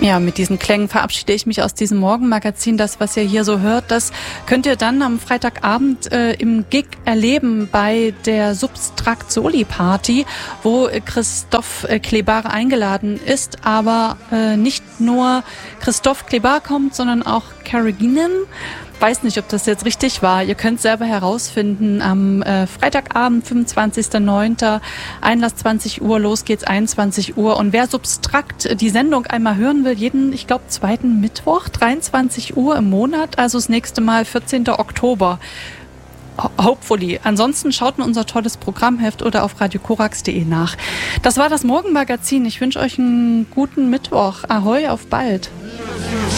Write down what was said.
Ja, mit diesen Klängen verabschiede ich mich aus diesem Morgenmagazin. Das, was ihr hier so hört, das könnt ihr dann am Freitagabend im Gig erleben bei der Substrakt Soli Party, wo Christoph Klebar eingeladen ist. Aber nicht nur Christoph Klebar kommt, sondern auch Carraginen. Weiß nicht, ob das jetzt richtig war. Ihr könnt selber herausfinden. Am Freitagabend, 25.09. Einlass 20 Uhr, los geht's 21 Uhr. Und wer Substrakt die Sendung einmal hören will, jeden, ich glaube, zweiten Mittwoch, 23 Uhr im Monat, also das nächste Mal 14. Oktober. Hopefully. Ansonsten schaut in unser tolles Programmheft oder auf radiokorax.de nach. Das war das Morgenmagazin. Ich wünsche euch einen guten Mittwoch. Ahoi, auf bald.